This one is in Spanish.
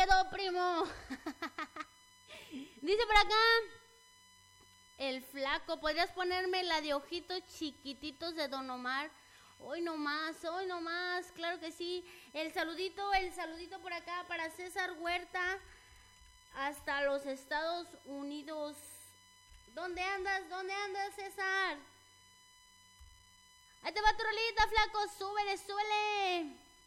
pedo, primo? Dice por acá el flaco, ¿podrías ponerme la de ojitos chiquititos de Don Omar? Hoy no más, claro que sí. El saludito por acá para César Huerta hasta los Estados Unidos. ¿Dónde andas, César? Ahí te va tu rolita, flaco, súbele.